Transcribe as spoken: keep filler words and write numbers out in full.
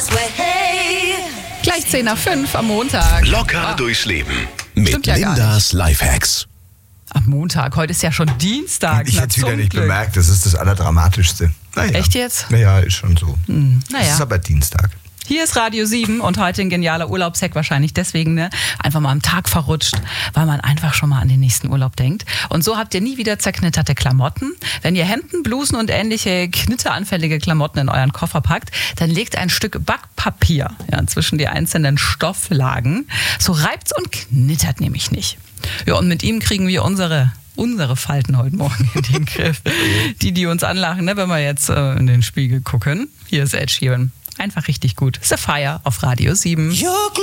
Gleich zehn nach fünf am Montag. Locker Ah, durchs Leben mit Stimmt ja gar Lindas Lifehacks. am Montag. Heute ist ja schon Dienstag. Ich Na, hätte es wieder zum nicht Glück. bemerkt, das ist das Allerdramatischste. Naja. Echt jetzt? Naja, ist schon so. Hm, Es naja. ist aber Dienstag. Hier ist Radio sieben und heute ein genialer Urlaubshack, wahrscheinlich deswegen, ne? Einfach mal am Tag verrutscht, weil man einfach schon mal an den nächsten Urlaub denkt. Und so habt ihr nie wieder zerknitterte Klamotten. Wenn ihr Hemden, Blusen und ähnliche knitteranfällige Klamotten in euren Koffer packt, dann legt ein Stück Backpapier ja, zwischen die einzelnen Stofflagen. So reibt's und knittert nämlich nicht. Ja, und mit ihm kriegen wir unsere unsere Falten heute Morgen in den Griff. Die, die uns anlachen, ne, wenn wir jetzt äh, in den Spiegel gucken. Hier ist Ed Sheeran. Einfach richtig gut. Sapphire auf Radio sieben.